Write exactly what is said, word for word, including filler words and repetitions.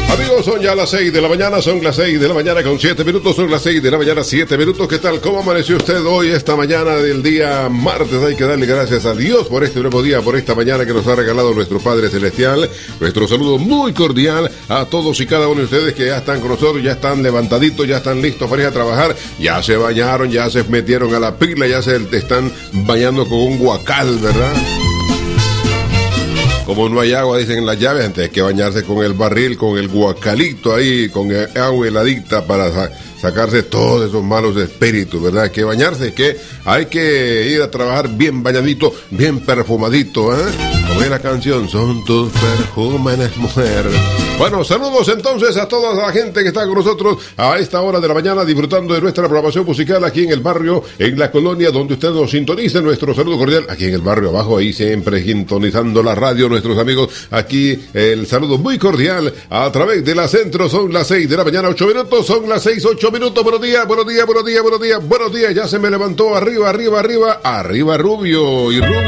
Amigos, son ya las seis de la mañana, son las seis de la mañana con siete minutos, son las seis de la mañana, siete minutos. ¿Qué tal? ¿Cómo amaneció usted hoy, esta mañana del día martes? Hay que darle gracias a Dios por este nuevo día, por esta mañana que nos ha regalado nuestro Padre Celestial. Nuestro saludo muy cordial a todos y cada uno de ustedes que ya están con nosotros, ya están levantaditos, ya están listos para ir a trabajar, ya se bañaron, ya se metieron a la pila, ya se están bañando con un guacal, ¿verdad? Como no hay agua, dicen en las llaves, antes hay que bañarse con el barril, con el guacalito ahí, con el agua heladita para sa- sacarse todos esos malos espíritus, ¿verdad? Hay que bañarse, que hay que ir a trabajar bien bañadito, bien perfumadito, ¿eh? Como es la canción, son tus perfumes, mujer. Bueno, saludos entonces a toda la gente que está con nosotros a esta hora de la mañana disfrutando de nuestra programación musical aquí en el barrio, en la colonia donde usted nos sintoniza. Nuestro saludo cordial aquí en el barrio abajo, ahí siempre sintonizando la radio, nuestros amigos. Aquí el saludo muy cordial a través de la Centro. Son las seis de la mañana, ocho minutos, son las seis, ocho minutos. Buenos días, buenos días, buenos días, buenos días, buenos días. Ya se me levantó arriba, arriba, arriba, arriba Rubio y Rubio.